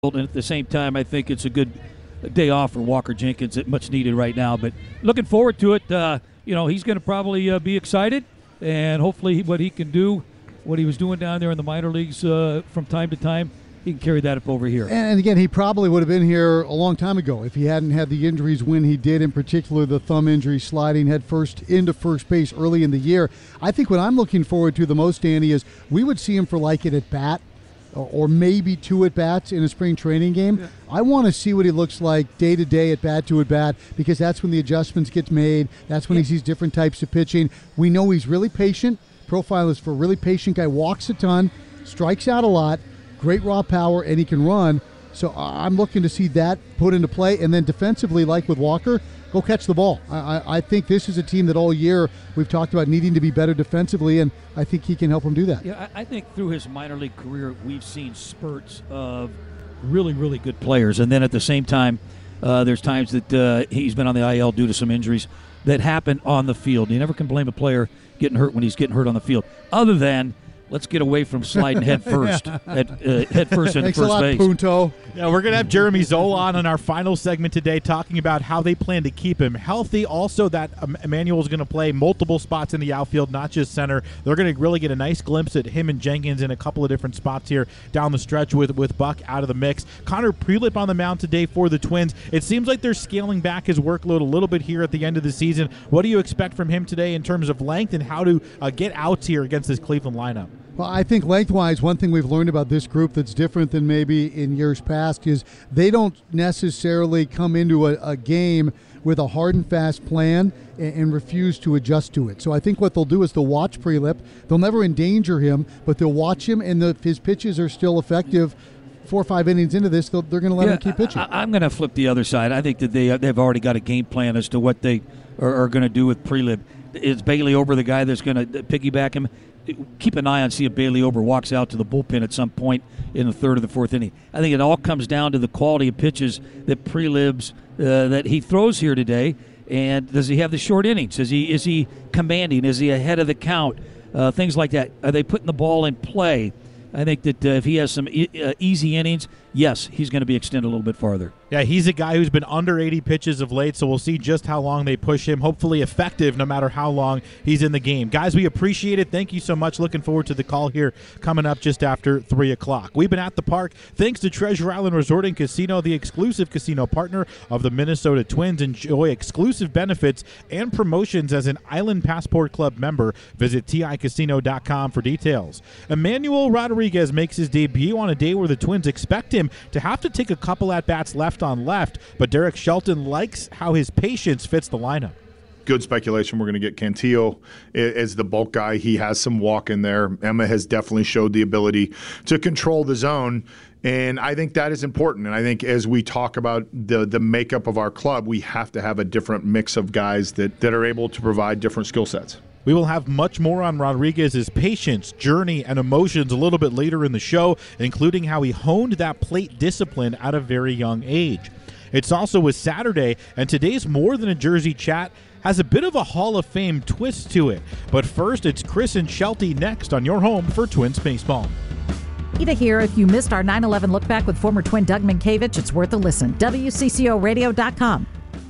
And at the same time, I think it's a good day off for Walker Jenkins, much needed right now. But looking forward to it. He's going to probably be excited, and hopefully what he can do, what he was doing down there in the minor leagues from time to time, he can carry that up over here. And again, he probably would have been here a long time ago if he hadn't had the injuries when he did, in particular the thumb injury, sliding head first into first base early in the year. I think what I'm looking forward to the most, Danny, is we would see him for like it at bat, or maybe 2 at-bats in a spring training game. Yeah. I want to see what he looks like day-to-day, at-bat to at-bat, because that's when the adjustments get made. That's when he sees different types of pitching. We know he's really patient. Profile is for a really patient guy. Walks a ton, strikes out a lot, great raw power, and he can run. So I'm looking to see that put into play. And then defensively, like with Walker, go catch the ball. I think this is a team that all year we've talked about needing to be better defensively, and I think he can help them do that. Yeah, I think through his minor league career, we've seen spurts of really, really good players. And then at the same time, there's times that he's been on the IL due to some injuries that happen on the field. You never can blame a player getting hurt when he's getting hurt on the field, other than let's get away from sliding head first head first into Thanks first a lot, base. Punto. Yeah, we're going to have Jeremy Zola on in our final segment today talking about how they plan to keep him healthy. Also, that Emmanuel's going to play multiple spots in the outfield, not just center. They're going to really get a nice glimpse at him and Jenkins in a couple of different spots here down the stretch with Buck out of the mix. Connor Prelip on the mound today for the Twins. It seems like they're scaling back his workload a little bit here at the end of the season. What do you expect from him today in terms of length and how to get outs here against this Cleveland lineup? Well, I think lengthwise, one thing we've learned about this group that's different than maybe in years past is they don't necessarily come into a game with a hard and fast plan and refuse to adjust to it. So I think what they'll do is they'll watch Prelip. They'll never endanger him, but they'll watch him, and if his pitches are still effective 4 or 5 innings into this, they're going to let him keep pitching. I'm going to flip the other side. I think that they've already got a game plan as to what they are going to do with Prelip. Is Bailey Ober the guy that's going to piggyback him? Keep an eye on see if Bailey Ober walks out to the bullpen at some point in the 3rd or the 4th inning. I think it all comes down to the quality of pitches that Prelib's that he throws here today. And does he have the short innings? Is he commanding? Is he ahead of the count? Things like that. Are they putting the ball in play? I think that if he has some easy innings, yes, he's going to be extended a little bit farther. Yeah, he's a guy who's been under 80 pitches of late, so we'll see just how long they push him. Hopefully effective no matter how long he's in the game. Guys, we appreciate it. Thank you so much. Looking forward to the call here coming up just after 3 o'clock. We've been at the park thanks to Treasure Island Resort and Casino, the exclusive casino partner of the Minnesota Twins. Enjoy exclusive benefits and promotions as an Island Passport Club member. Visit TICasino.com for details. Emmanuel Rodriguez makes his debut on a day where the Twins expect him to have to take a couple at-bats left on left, but Derek Shelton likes how his patience fits the lineup. Good speculation. We're going to get Cantillo as the bulk guy. He has some walk in there. Emma has definitely showed the ability to control the zone, and I think that is important. And I think as we talk about the makeup of our club, we have to have a different mix of guys that are able to provide different skill sets. We will have much more on Rodriguez's patience, journey, and emotions a little bit later in the show, including how he honed that plate discipline at a very young age. It's also a Saturday, and today's More Than a Jersey Chat has a bit of a Hall of Fame twist to it. But first, it's Chris and Shelty next on your home for Twins baseball. Ida here. If you missed our 9/11 look back with former Twin Doug Minkiewicz, it's worth a listen. WCCOradio.com.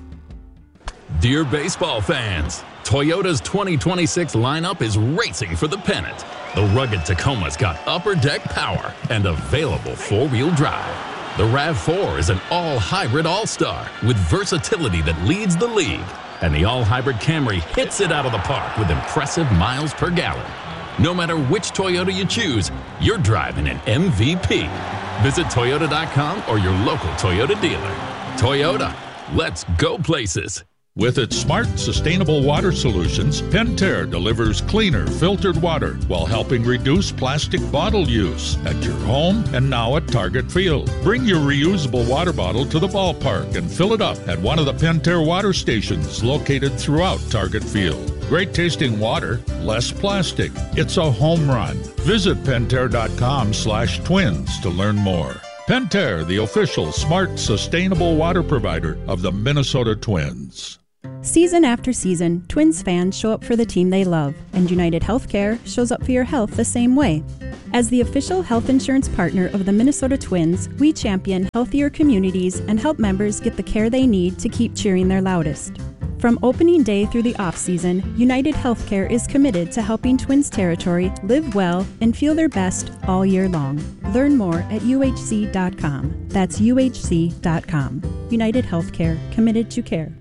Dear baseball fans, Toyota's 2026 lineup is racing for the pennant. The rugged Tacoma's got upper deck power and available four-wheel drive. The RAV4 is an all-hybrid all-star with versatility that leads the league. And the all-hybrid Camry hits it out of the park with impressive miles per gallon. No matter which Toyota you choose, you're driving an MVP. Visit Toyota.com or your local Toyota dealer. Toyota, let's go places. With its smart, sustainable water solutions, Pentair delivers cleaner, filtered water while helping reduce plastic bottle use at your home and now at Target Field. Bring your reusable water bottle to the ballpark and fill it up at one of the Pentair water stations located throughout Target Field. Great tasting water, less plastic. It's a home run. Visit Pentair.com/twins to learn more. Pentair, the official smart, sustainable water provider of the Minnesota Twins. Season after season, Twins fans show up for the team they love, and United Healthcare shows up for your health the same way. As the official health insurance partner of the Minnesota Twins, we champion healthier communities and help members get the care they need to keep cheering their loudest. From opening day through the off-season, United Healthcare is committed to helping Twins territory live well and feel their best all year long. Learn more at uhc.com. That's uhc.com. United Healthcare, committed to care.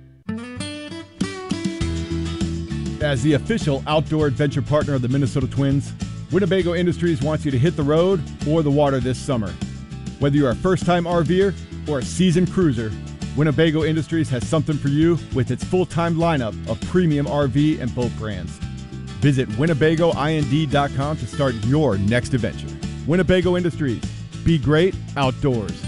As the official outdoor adventure partner of the Minnesota Twins, Winnebago Industries wants you to hit the road or the water this summer. Whether you're a first-time RVer or a seasoned cruiser, Winnebago Industries has something for you with its full-time lineup of premium RV and boat brands. Visit WinnebagoIND.com to start your next adventure. Winnebago Industries. Be great outdoors.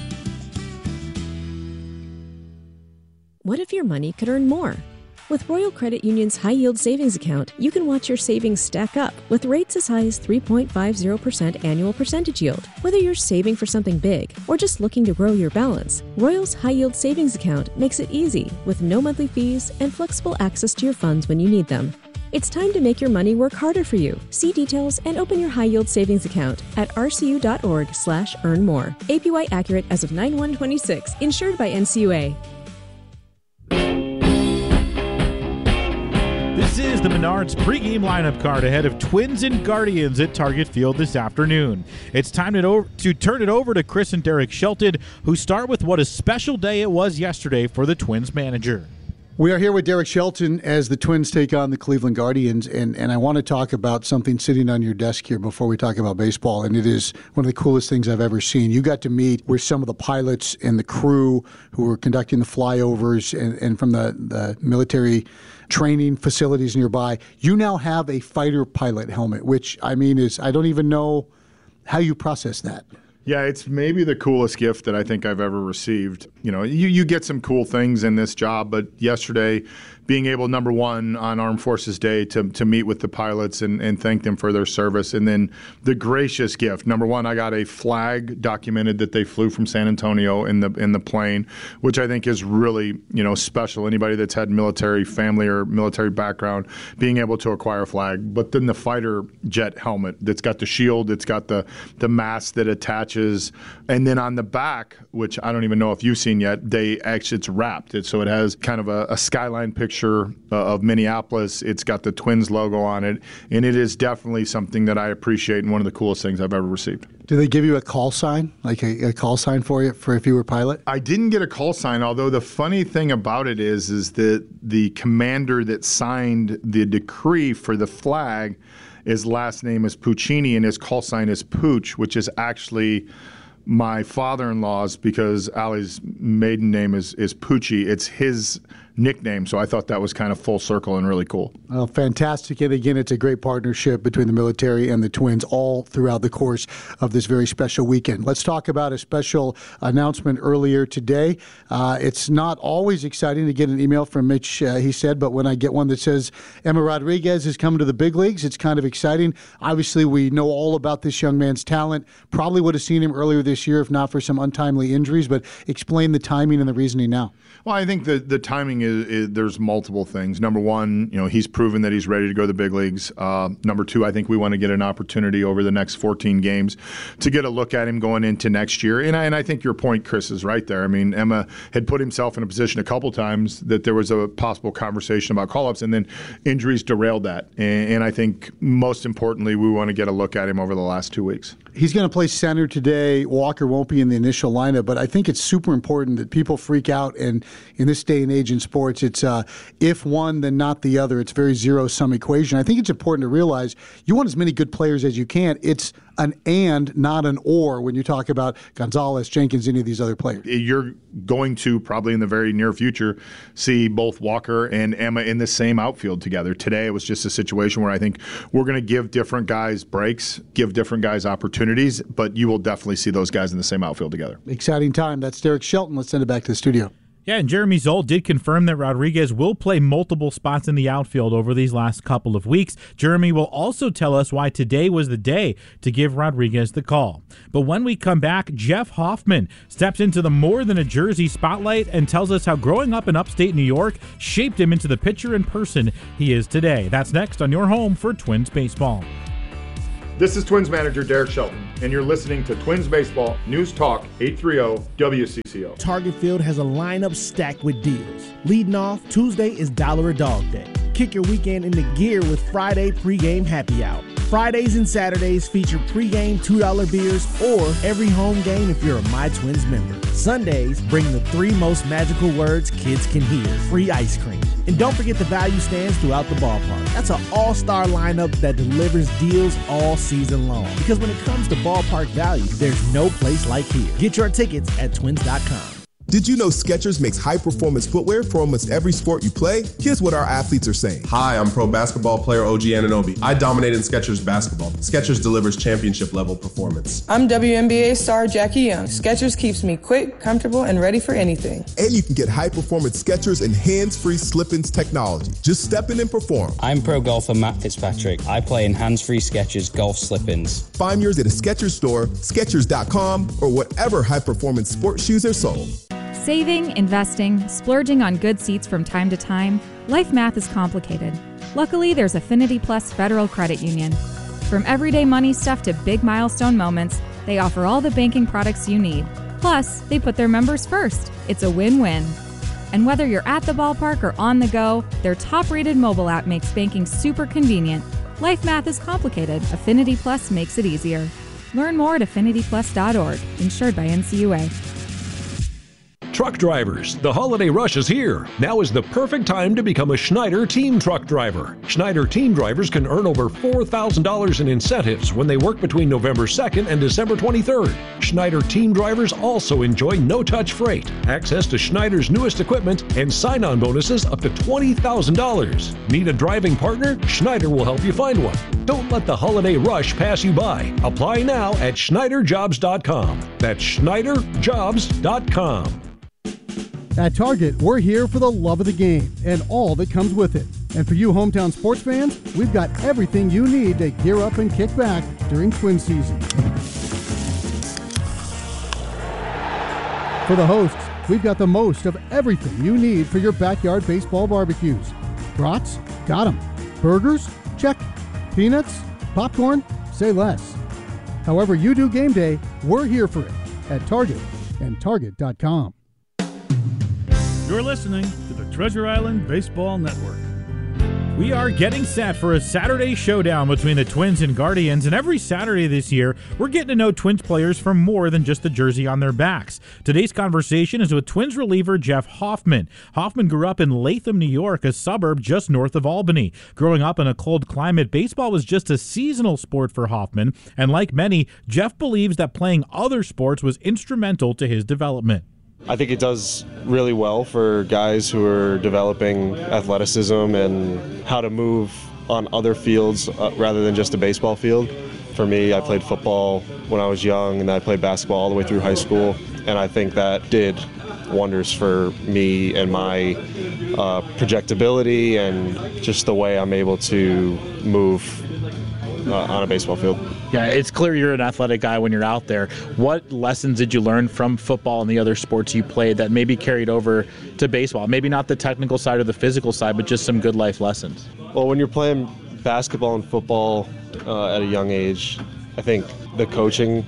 What if your money could earn more? With Royal Credit Union's high-yield savings account, you can watch your savings stack up with rates as high as 3.50% annual percentage yield. Whether you're saving for something big or just looking to grow your balance, Royal's high-yield savings account makes it easy with no monthly fees and flexible access to your funds when you need them. It's time to make your money work harder for you. See details and open your high-yield savings account at rcu.org/earnmore. APY accurate as of 9/1/26, insured by NCUA. This is the Menards pregame lineup card ahead of Twins and Guardians at Target Field this afternoon. It's time to turn it over to Chris and Derek Shelton, who start with what a special day it was yesterday for the Twins manager. We are here with Derek Shelton as the Twins take on the Cleveland Guardians, and I want to talk about something sitting on your desk here before we talk about baseball, and it is one of the coolest things I've ever seen. You got to meet with some of the pilots and the crew who were conducting the flyovers and from the military training facilities nearby. You now have a fighter pilot helmet, which, I mean, I don't even know how you process that. Yeah, it's maybe the coolest gift that I think I've ever received. You know, you get some cool things in this job, but yesterday, being able, number one, on Armed Forces Day to meet with the pilots and thank them for their service, and then the gracious gift. Number one, I got a flag documented that they flew from San Antonio in the plane, which I think is really, special. Anybody that's had military family or military background, being able to acquire a flag. But then the fighter jet helmet that's got the shield, it's got the mask that attaches, and then on the back, which I don't even know if you've seen yet, it's wrapped. So it has kind of a skyline picture of Minneapolis. It's got the Twins logo on it, and it is definitely something that I appreciate and one of the coolest things I've ever received. Do they give you a call sign, like a call sign for you for if you were a pilot? I didn't get a call sign, although the funny thing about it is that the commander that signed the decree for the flag, his last name is Puccini and his call sign is Pooch, which is actually my father-in-law's, because Ali's maiden name is Pucci. It's his nickname, so I thought that was kind of full circle and really cool. Well, fantastic. And again, it's a great partnership between the military and the Twins all throughout the course of this very special weekend. Let's talk about a special announcement earlier today. It's not always exciting to get an email from Mitch, he said, but when I get one that says Emma Rodriguez is coming to the big leagues, it's kind of exciting. Obviously, we know all about this young man's talent. Probably would have seen him earlier this year if not for some untimely injuries, but explain the timing and the reasoning now. Well, I think the timing is there's multiple things. Number one, he's proven that he's ready to go to the big leagues. Number two, I think we want to get an opportunity over the next 14 games to get a look at him going into next year. And I think your point, Chris, is right there. I mean, Emma had put himself in a position a couple times that there was a possible conversation about call-ups, and then injuries derailed that. And I think most importantly, we want to get a look at him over the last 2 weeks. He's going to play center today. Walker won't be in the initial lineup, but I think it's super important that people freak out. And in this day and age in sports, it's if one, then not the other. It's a very zero-sum equation. I think it's important to realize you want as many good players as you can. It's an and, not an or, when you talk about Gonzalez, Jenkins, any of these other players. You're going to probably in the very near future see both Walker and Emma in the same outfield together. Today it was just a situation where I think we're going to give different guys breaks, give different guys opportunities, but you will definitely see those guys in the same outfield together. Exciting time. That's Derek Shelton. Let's send it back to the studio. Yeah, and Jeremy Zoll did confirm that Rodriguez will play multiple spots in the outfield over these last couple of weeks. Jeremy will also tell us why today was the day to give Rodriguez the call. But when we come back, Jeff Hoffman steps into the more than a jersey spotlight and tells us how growing up in upstate New York shaped him into the pitcher and person he is today. That's next on your home for Twins baseball. This is Twins manager Derek Shelton, and you're listening to Twins Baseball News Talk 830 WCCO. Target Field has a lineup stacked with deals. Leading off, Tuesday is $1 a Dog Day. Kick your weekend into gear with Friday pregame happy hour. Fridays and Saturdays feature pregame $2 beers or every home game if you're a My Twins member. Sundays bring the 3 most magical words kids can hear: free ice cream. And don't forget the value stands throughout the ballpark. That's an all-star lineup that delivers deals all season long. Because when it comes to ballpark value, there's no place like here. Get your tickets at twins.com. Did you know Skechers makes high-performance footwear for almost every sport you play? Here's what our athletes are saying. Hi, I'm pro basketball player OG Anunoby. I dominate in Skechers basketball. Skechers delivers championship-level performance. I'm WNBA star Jackie Young. Skechers keeps me quick, comfortable, and ready for anything. And you can get high-performance Skechers and hands-free slip-ins technology. Just step in and perform. I'm pro golfer Matt Fitzpatrick. I play in hands-free Skechers golf slip-ins. Find yours at a Skechers store, Skechers.com, or whatever high-performance sports shoes are sold. Saving, investing, splurging on good seats from time to time, life math is complicated. Luckily, there's Affinity Plus Federal Credit Union. From everyday money stuff to big milestone moments, they offer all the banking products you need. Plus, they put their members first. It's a win-win. And whether you're at the ballpark or on the go, their top-rated mobile app makes banking super convenient. Life math is complicated. Affinity Plus makes it easier. Learn more at affinityplus.org. Insured by NCUA. Truck drivers, the holiday rush is here. Now is the perfect time to become a Schneider Team Truck Driver. Schneider Team Drivers can earn over $4,000 in incentives when they work between November 2nd and December 23rd. Schneider Team Drivers also enjoy no-touch freight, access to Schneider's newest equipment, and sign-on bonuses up to $20,000. Need a driving partner? Schneider will help you find one. Don't let the holiday rush pass you by. Apply now at SchneiderJobs.com. That's SchneiderJobs.com. At Target, we're here for the love of the game and all that comes with it. And for you hometown sports fans, we've got everything you need to gear up and kick back during Twin season. For the hosts, we've got the most of everything you need for your backyard baseball barbecues. Brats? Got 'em. Burgers? Check. Peanuts? Popcorn? Say less. However you do game day, we're here for it at Target and Target.com. You're listening to the Treasure Island Baseball Network. We are getting set for a Saturday showdown between the Twins and Guardians, and every Saturday this year, we're getting to know Twins players for more than just the jersey on their backs. Today's conversation is with Twins reliever Jeff Hoffman. Hoffman grew up in Latham, New York, a suburb just north of Albany. Growing up in a cold climate, baseball was just a seasonal sport for Hoffman, and like many, Jeff believes that playing other sports was instrumental to his development. I think it does really well for guys who are developing athleticism and how to move on other fields rather than just a baseball field. For me, I played football when I was young, and I played basketball all the way through high school, and I think that did wonders for me and my projectability and just the way I'm able to move on a baseball field. Yeah, it's clear you're an athletic guy when you're out there. What lessons did you learn from football and the other sports you played that maybe carried over to baseball? Maybe not the technical side or the physical side, but just some good life lessons. Well, when you're playing basketball and football at a young age, I think the coaching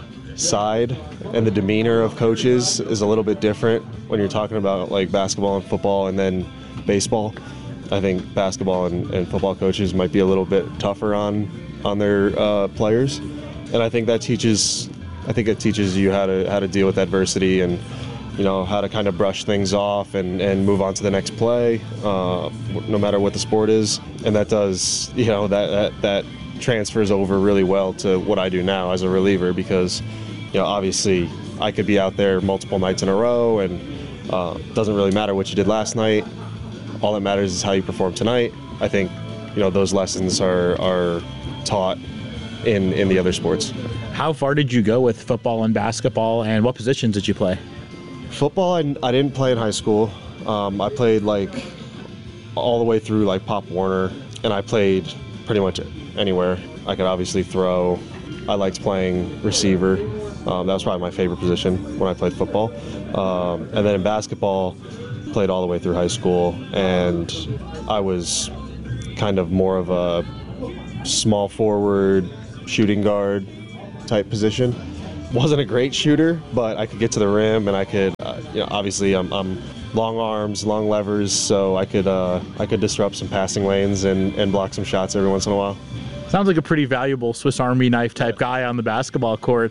side and the demeanor of coaches is a little bit different when you're talking about like basketball and football and then baseball. I think basketball and football coaches might be a little bit tougher on their players, and I think it teaches you how to deal with adversity and how to kind of brush things off and move on to the next play, no matter what the sport is. And that does that transfers over really well to what I do now as a reliever, because obviously I could be out there multiple nights in a row, and it doesn't really matter what you did last night. All that matters is how you perform tonight. I think those lessons are taught in the other sports. How far did you go with football and basketball, and what positions did you play? Football, I didn't play in high school. I played all the way through Pop Warner, and I played pretty much anywhere. I could obviously throw. I liked playing receiver. That was probably my favorite position when I played football. And then in basketball, played all the way through high school, and I was kind of more of a small forward, shooting guard type position. Wasn't a great shooter, but I could get to the rim, and I could, obviously I'm long arms, long levers, so I could disrupt some passing lanes and block some shots every once in a while. Sounds like a pretty valuable Swiss Army knife type guy on the basketball court.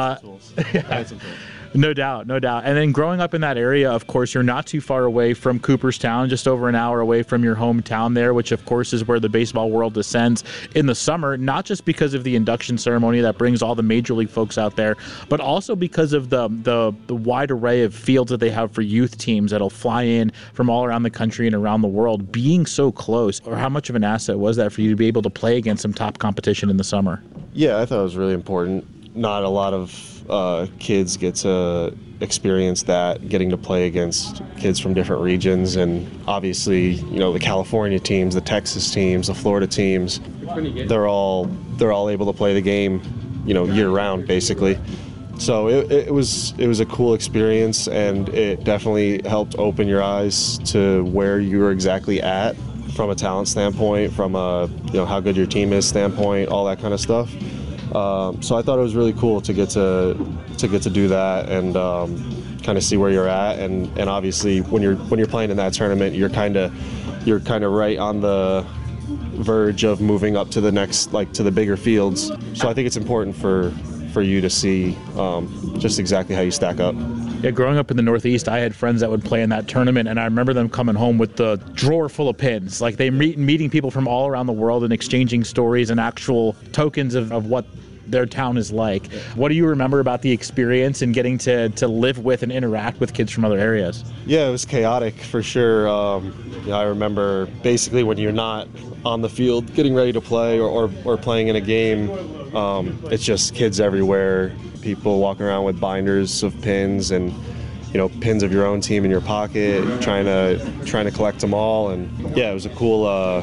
No doubt, no doubt. And then growing up in that area, of course, you're not too far away from Cooperstown, just over an hour away from your hometown there, which, of course, is where the baseball world descends in the summer, not just because of the induction ceremony that brings all the major league folks out there, but also because of the wide array of fields that they have for youth teams that'll fly in from all around the country and around the world. Being so close, or how much of an asset was that for you to be able to play against some top competition in the summer? Yeah, I thought it was really important. Not a lot of kids get to experience that, getting to play against kids from different regions, and obviously, the California teams, the Texas teams, the Florida teams, they're all able to play the game, year round basically. So it was a cool experience, and it definitely helped open your eyes to where you were exactly at from a talent standpoint, from a how good your team is standpoint, all that kind of stuff. So I thought it was really cool to get to do that and kind of see where you're at, and obviously when you're playing in that tournament, you're kind of right on the verge of moving up to the next, to the bigger fields. So I think it's important for you to see just exactly how you stack up. Yeah, growing up in the Northeast, I had friends that would play in that tournament, and I remember them coming home with the drawer full of pins. Like they meeting people from all around the world and exchanging stories and actual tokens of what their town is like. What do you remember about the experience and getting to live with and interact with kids from other areas? Yeah, it was chaotic for sure. I remember basically when you're not on the field getting ready to play or playing in a game, it's just kids everywhere, people walking around with binders of pins and pins of your own team in your pocket, trying to collect them all. And yeah, it was a cool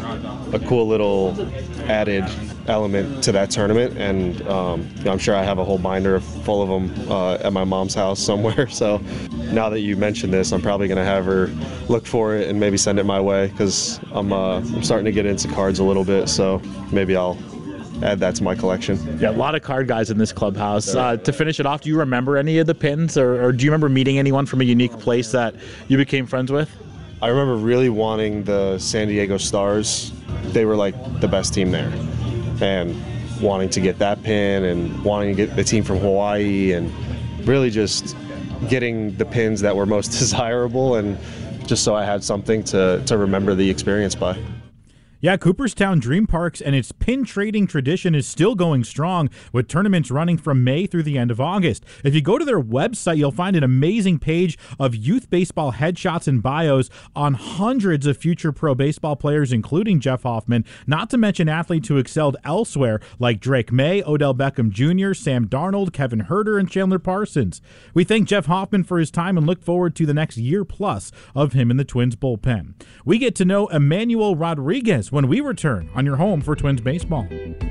little added element to that tournament. And I'm sure I have a whole binder full of them at my mom's house somewhere. So now that you mentioned this, I'm probably going to have her look for it and maybe send it my way, because I'm starting to get into cards a little bit. So maybe I'll add that to my collection. Yeah, a lot of card guys in this clubhouse. To finish it off, do you remember any of the pins, or do you remember meeting anyone from a unique place that you became friends with? I remember really wanting the San Diego Stars. They were like the best team there, and wanting to get that pin and wanting to get the team from Hawaii, and really just getting the pins that were most desirable, and just so I had something to remember the experience by. Yeah, Cooperstown Dream Parks and its pin trading tradition is still going strong, with tournaments running from May through the end of August. If you go to their website, you'll find an amazing page of youth baseball headshots and bios on hundreds of future pro baseball players, including Jeff Hoffman, not to mention athletes who excelled elsewhere like Drake May, Odell Beckham Jr., Sam Darnold, Kevin Herter, and Chandler Parsons. We thank Jeff Hoffman for his time and look forward to the next year plus of him in the Twins bullpen. We get to know Emmanuel Rodriguez when we return on your home for Twins baseball.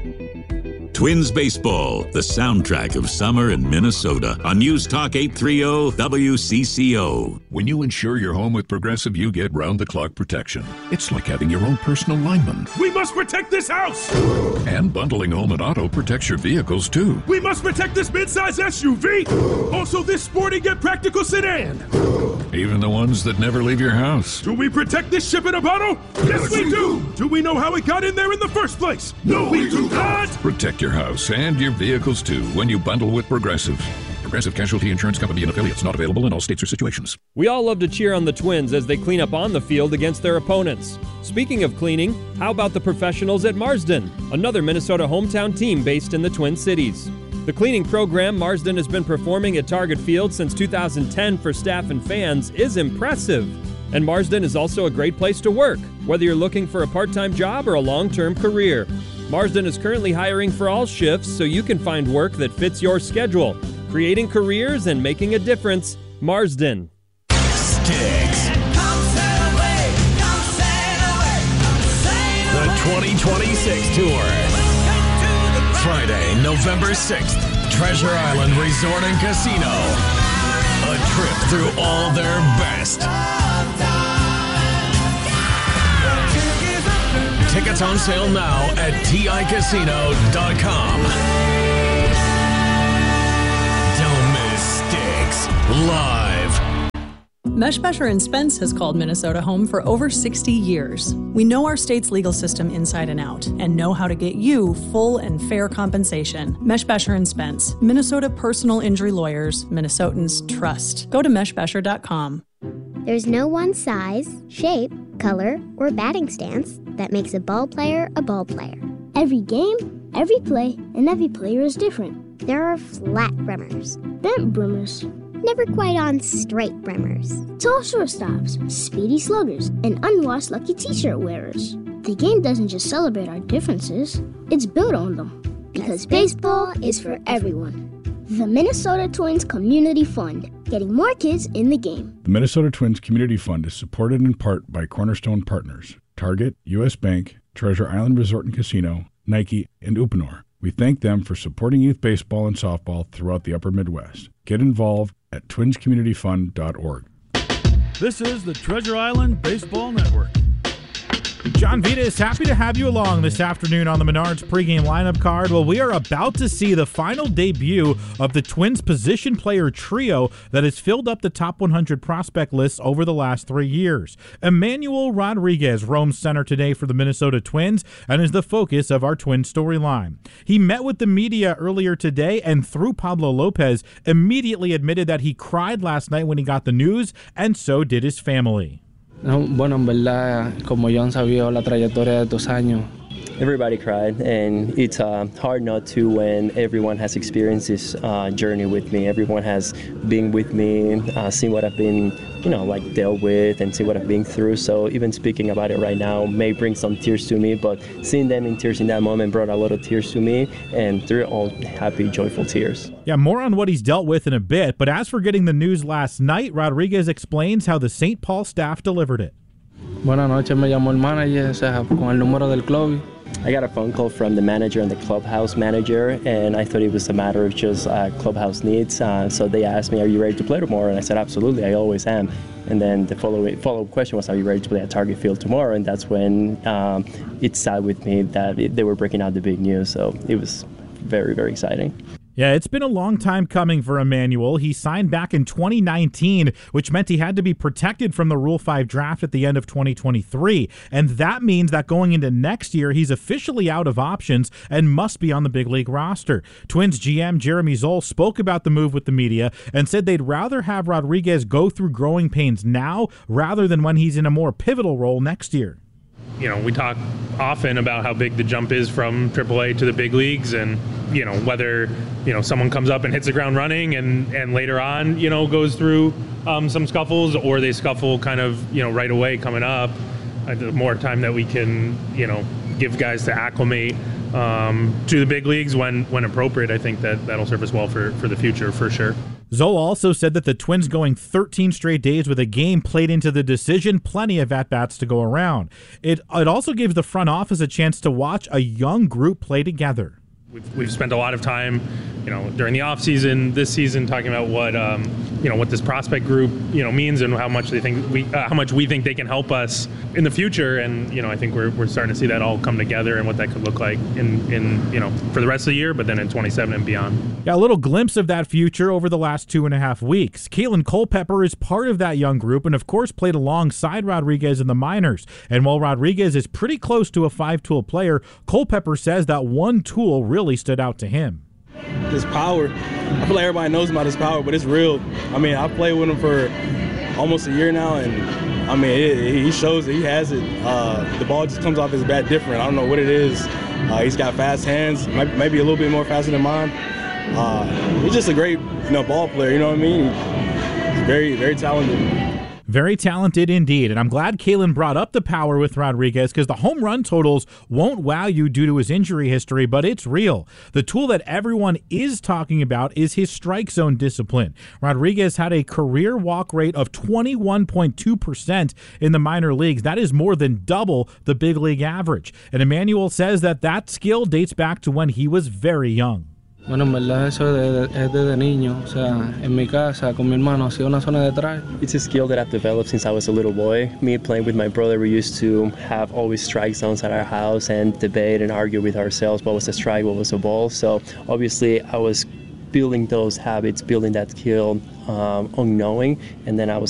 Twins baseball, the soundtrack of summer in Minnesota, on News Talk 830 WCCO. When you insure your home with Progressive, you get round-the-clock protection. It's like having your own personal lineman. We must protect this house! And bundling home and auto protects your vehicles, too. We must protect this midsize SUV! Also this sporty yet practical sedan! Even the ones that never leave your house. Do we protect this ship in a bottle? Yes, we do! Do we know how it got in there in the first place? No, we do not! Protect your house and your vehicles, too, when you bundle with Progressive. Progressive Casualty Insurance Company and affiliates, not available in all states or situations. We all love to cheer on the Twins as they clean up on the field against their opponents. Speaking of cleaning, how about the professionals at Marsden, another Minnesota hometown team based in the Twin Cities? The cleaning program Marsden has been performing at Target Field since 2010 for staff and fans is impressive. And Marsden is also a great place to work, whether you're looking for a part-time job or a long-term career. Marsden is currently hiring for all shifts so you can find work that fits your schedule. Creating careers and making a difference. Marsden. Sticks. The 2026 Tour. Friday, November 6th, Treasure Island Resort and Casino. A trip through all their Tickets on sale now at TICasino.com. Don't miss Sticks live. Meshbesher & Spence has called Minnesota home for over 60 years. We know our state's legal system inside and out and know how to get you full and fair compensation. Meshbesher & Spence, Minnesota personal injury lawyers, Minnesotans trust. Go to meshbesher.com. There's no one size, shape, color, or batting stance that makes a ball player a ball player. Every game, every play, and every player is different. There are flat brimmers, bent brimmers, never quite on straight brimmers, tall shortstops, speedy sluggers, and unwashed lucky t-shirt wearers. The game doesn't just celebrate our differences, it's built on them. Because baseball is for everyone. The Minnesota Twins Community Fund, getting more kids in the game. The Minnesota Twins Community Fund is supported in part by Cornerstone Partners, Target, U.S. Bank, Treasure Island Resort and Casino, Nike, and Uponor. We thank them for supporting youth baseball and softball throughout the upper Midwest. Get involved at twinscommunityfund.org. This is the Treasure Island Baseball Network. John Vita is happy to have you along this afternoon on the Menards pregame lineup card. Well, we are about to see the final debut of the Twins position player trio that has filled up the top 100 prospect lists over the last 3 years. Emmanuel Rodriguez roams center today for the Minnesota Twins and is the focus of our Twins storyline. He met with the media earlier today and through Pablo Lopez immediately admitted that he cried last night when he got the news, and so did his family. Bueno, en verdad, como yo han sabido la trayectoria de estos años. Everybody cried, and it's hard not to when everyone has experienced this journey with me. Everyone has been with me, seen what I've been, dealt with, and see what I've been through. So even speaking about it right now may bring some tears to me, but seeing them in tears in that moment brought a lot of tears to me, and they're all happy, joyful tears. Yeah, more on what he's dealt with in a bit, but as for getting the news last night, Rodriguez explains how the St. Paul staff delivered it. Buenas noches, me llamó el manager, con el número del club. I got a phone call from the manager and the clubhouse manager, and I thought it was a matter of just clubhouse needs. So they asked me, "Are you ready to play tomorrow?" And I said, "Absolutely, I always am." And then the follow-up question was, "Are you ready to play at Target Field tomorrow?" And that's when it sat with me that they were breaking out the big news. So it was very, very exciting. Yeah, it's been a long time coming for Emmanuel. He signed back in 2019, which meant he had to be protected from the Rule 5 draft at the end of 2023. And that means that going into next year, he's officially out of options and must be on the big league roster. Twins GM Jeremy Zoll spoke about the move with the media and said they'd rather have Rodriguez go through growing pains now rather than when he's in a more pivotal role next year. We talk often about how big the jump is from AAA to the big leagues, and whether someone comes up and hits the ground running and later on goes through some scuffles, or they scuffle kind of right away coming up. The more time that we can give guys to acclimate to the big leagues when appropriate, I think that'll serve us well for the future for sure. Zoll also said that the Twins going 13 straight days with a game played into the decision, plenty of at-bats to go around. It also gives the front office a chance to watch a young group play together. We've spent a lot of time, during the off season, this season, talking about what this prospect group, means and how much we think they can help us in the future. And I think we're starting to see that all come together and what that could look like in for the rest of the year, but then in 27 and beyond. Yeah, a little glimpse of that future over the last 2.5 weeks. Kalen Culpepper is part of that young group and, of course, played alongside Rodriguez in the minors. And while Rodriguez is pretty close to a 5-tool player, Culpepper says that one tool really stood out to him. His power. I feel like everybody knows about his power, but it's real. I've played with him for almost a year now, and he shows that he has it. The ball just comes off his bat different. I don't know what it is. He's got fast hands, maybe a little bit more faster than mine. He's just a great ball player, He's very, very talented. Very talented indeed, and I'm glad Kalen brought up the power with Rodriguez because the home run totals won't wow you due to his injury history, but it's real. The tool that everyone is talking about is his strike zone discipline. Rodriguez had a career walk rate of 21.2% in the minor leagues. That is more than double the big league average, and Emmanuel says that skill dates back to when he was very young. Bueno, en verdad eso es desde niño. O sea, en mi casa con mi hermano hacía una zona de try. It's a skill that I've developed since I was a little boy. Me playing with my brother, we used to have always strike zones at our house and debate and argue with ourselves what was a strike, what was a ball. So obviously I was building those habits, building that skill unknowing, and then I was